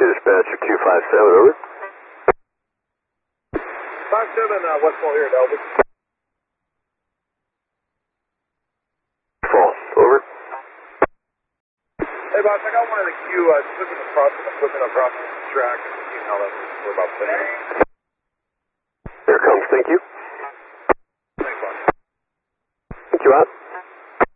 dispatcher 257, over. 57, Westmore here at Elvis. Fall, over. Hey, boss, I got one in the queue. Just looking across some equipment across the track. You know, we're about 10 minutes. There it comes, thank you.